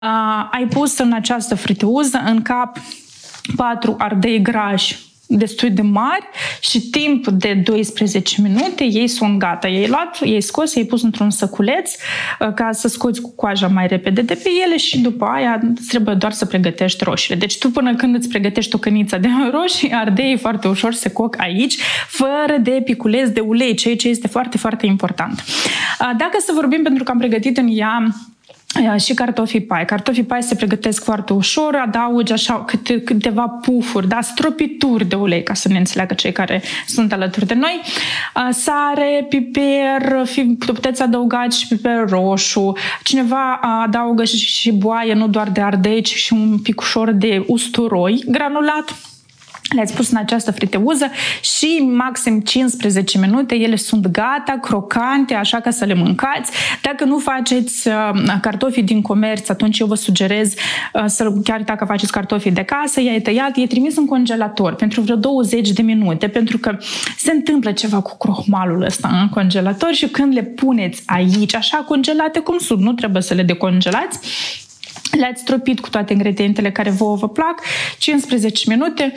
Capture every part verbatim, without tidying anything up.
Uh, ai pus în această friteuză în cap patru ardei grași destul de mari și timp de doisprezece minute ei sunt gata. I-ai luat, i-ai scos, i-ai pus într-un săculeț uh, ca să scoți cu coaja mai repede de pe ele și după aia trebuie doar să pregătești roșiile. Deci tu până când îți pregătești o căniță de roșii, ardei foarte ușor se coc aici, fără de piculeț de ulei, ceea ce este foarte, foarte important. Uh, dacă să vorbim, pentru că am pregătit în ea și cartofii pai. Cartofii pai se pregătesc foarte ușor, adaugi așa câte, câteva pufuri, da, stropituri de ulei, ca să ne înțeleagă cei care sunt alături de noi. Sare, piper, puteți adăuga și piper roșu. Cineva adaugă și, și boaie, nu doar de ardei, ci și un pic ușor de usturoi granulat. Le-ați pus în această friteuză și maxim cincisprezece minute ele sunt gata, crocante, așa ca să le mâncați. Dacă nu faceți uh, cartofii din comerț, atunci eu vă sugerez uh, să, chiar dacă faceți cartofii de casă, i-ai tăiat, i-ai trimis în congelator pentru vreo douăzeci de minute, pentru că se întâmplă ceva cu crohmalul ăsta în congelator și când le puneți aici, așa congelate cum sunt, nu trebuie să le decongelați, le-ați stropit cu toate ingredientele care vouă vă plac, cincisprezece minute,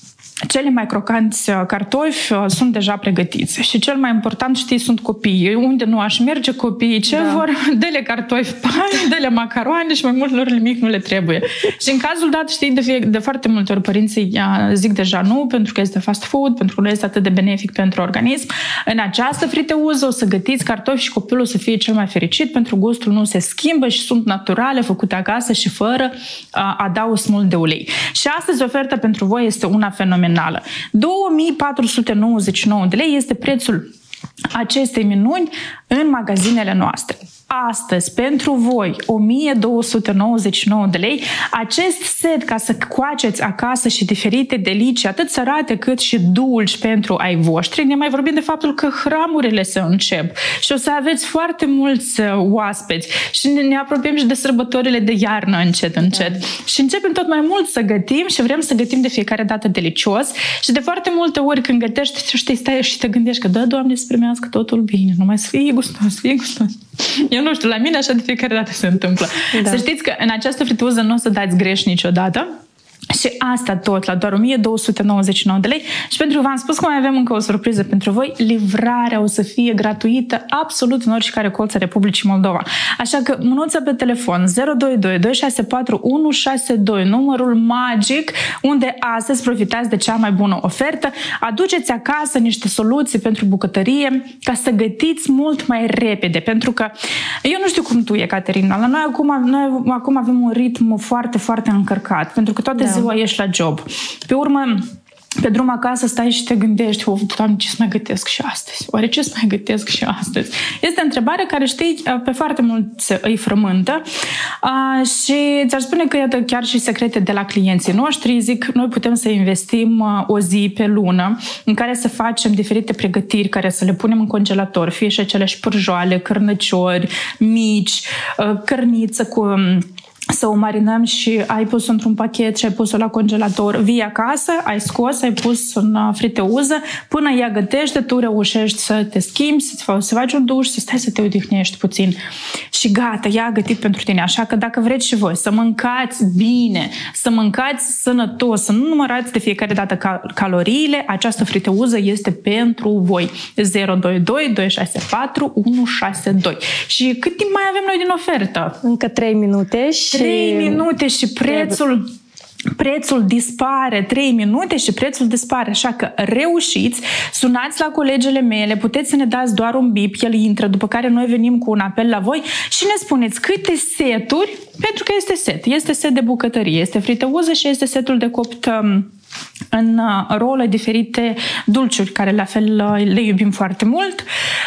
cele mai crocanți cartofi sunt deja pregătiți. Și cel mai important, știi, sunt copiii. Unde nu aș merge, copiii ce da. vor, dele cartofi pai, dele macaroane și mai mult lor nimic nu le trebuie. Și în cazul dat, știi, de, fie, de foarte multe ori părinții zic deja nu, pentru că este fast food, pentru că nu este atât de benefic pentru organism. În această friteuză o să gătiți cartofi și copilul să fie cel mai fericit, pentru că gustul nu se schimbă și sunt naturale, făcute acasă și fără adaos mult de ulei. Și astăzi oferta pentru voi este una fenomenală. două mii patru sute nouăzeci și nouă de lei este prețul acestei minuni în magazinele noastre. Astăzi, pentru voi, o mie două sute nouăzeci și nouă de lei, acest set ca să coaceți acasă și diferite delicii, atât sărate cât și dulci pentru ai voștri. Ne mai vorbim de faptul că hramurile se încep și o să aveți foarte mulți oaspeți și ne apropiem și de sărbătorile de iarnă încet, încet. Da. Și începem tot mai mult să gătim și vrem să gătim de fiecare dată delicios și de foarte multe ori când gătești, știi, stai și te gândești că da, Doamne, să primească totul bine, numai să fie gustos, fie gustos. Eu nu știu, la mine așa de fiecare dată se întâmplă. Da. Să știți că în această friteuză nu o să dați greș niciodată. Și asta tot la doar o mie două sute nouăzeci și nouă de lei. Și pentru că v-am spus că mai avem încă o surpriză pentru voi, livrarea o să fie gratuită absolut în oricare colț a Republicii Moldova. Așa că mânuță pe telefon zero doi doi doi șase patru unu șase doi, numărul magic, unde astăzi profitați de cea mai bună ofertă. Aduceți acasă niște soluții pentru bucătărie ca să gătiți mult mai repede. Pentru că eu nu știu cum tu e, Caterina, la noi acum, noi acum avem un ritm foarte, foarte încărcat. Pentru că toate da. ziua ești la job. Pe urmă, pe drum acasă stai și te gândești, o, Doamne, ce să mai gătesc și astăzi? Oare ce să mai gătesc și astăzi? Este o întrebare care, știi, pe foarte mulți îi frământă uh, și ți-ar spune că, iată, chiar și secrete de la clienții noștri, zic, noi putem să investim uh, o zi pe lună în care să facem diferite pregătiri, care să le punem în congelator, fie și aceleași pârjoale, cârnăciori, mici, uh, cărniță cu... Um, să o marinăm și ai pus într-un pachet și ai pus-o la congelator, vii acasă, ai scos, ai pus în friteuză, până ea gătește, tu reușești să te schimbi, să faci un duș, să stai să te odihnești puțin. Și gata, ea a gătit pentru tine. Așa că dacă vreți și voi să mâncați bine, să mâncați sănătos, să nu numărați de fiecare dată cal- caloriile, această friteuză este pentru voi. zero doi doi doi șase patru unu șase doi. Și cât timp mai avem noi din ofertă? Încă trei minute și... trei minute și prețul... Prețul dispare, trei minute și prețul dispare, așa că reușiți, sunați la colegele mele, puteți să ne dați doar un bip, el intră, după care noi venim cu un apel la voi și ne spuneți câte seturi, pentru că este set, este set de bucătărie, este friteuză și este setul de copt um, în role diferite dulciuri, care la fel le iubim foarte mult.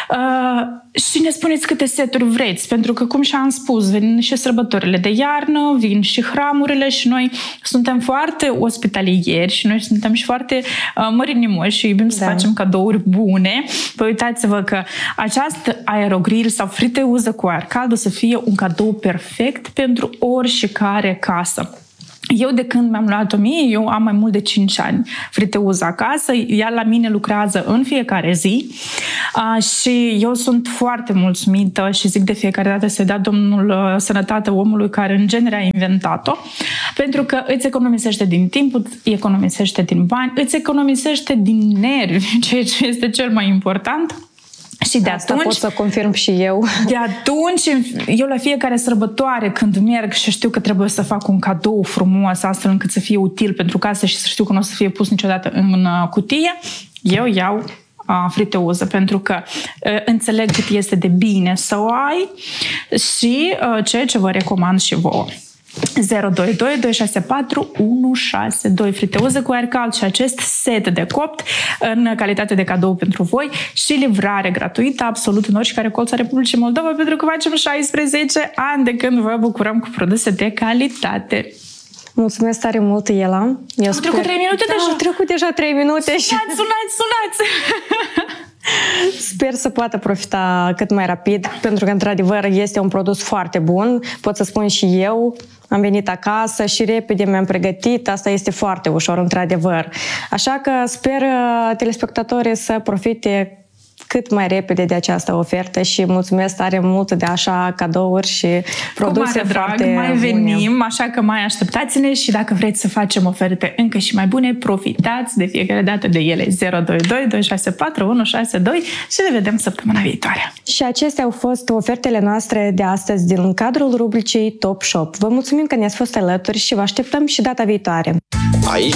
Uh, și ne spuneți câte seturi vreți, pentru că, cum și-am spus, vin și sărbătorile de iarnă, vin și hramurile și noi suntem foarte ospitalieri și noi suntem și foarte uh, mărinimoși și iubim da. să facem cadouri bune. Păi uitați-vă că această aerogrill sau friteuză cu aer cald o să fie un cadou perfect pentru oricare casă. Eu de când mi-am luat-o mie, eu am mai mult de cinci ani friteuză acasă, ea la mine lucrează în fiecare zi uh, și eu sunt foarte mulțumită și zic de fiecare dată să-i dea Domnul uh, sănătate omului care în genere a inventat-o, pentru că îți economisește din timp, îți economisește din bani, îți economisește din nervi, ceea ce este cel mai important. Și de Asta atunci, pot să confirm și eu. De atunci, eu la fiecare sărbătoare când merg și știu că trebuie să fac un cadou frumos, astfel încât să fie util pentru casă și să știu că nu o să fie pus niciodată în cutie, eu iau a, friteuză, pentru că a, înțeleg cât este de bine să o ai și a, ceea ce vă recomand și vouă. zero doi doi doi șase patru unu șase doi friteuză cu aer cald și acest set de copt în calitate de cadou pentru voi și livrare gratuită absolut în oricare colț a Republicii Moldova, pentru că facem șaisprezece ani de când vă bucurăm cu produse de calitate. Mulțumesc tare mult, Ela. Eu au trecut trei minute da, deja? Au trecut deja trei minute. Sunați, sunați, sunați! Sper să poată profita cât mai rapid, pentru că, într-adevăr, este un produs foarte bun. Pot să spun și eu, am venit acasă și repede mi-am pregătit. Asta este foarte ușor, într-adevăr. Așa că sper telespectatorii să profite cât mai repede de această ofertă și mulțumesc tare mult de așa cadouri și produse cu mare foarte drag, mai venim, bune. așa că mai așteptați-ne și dacă vreți să facem oferte încă și mai bune, profitați de fiecare dată de ele. zero doi doi doi șase patru unu șase doi și ne vedem săptămâna viitoare. Și acestea au fost ofertele noastre de astăzi din cadrul rubricii Top Shop. Vă mulțumim că ne-ați fost alături și vă așteptăm și data viitoare. Aici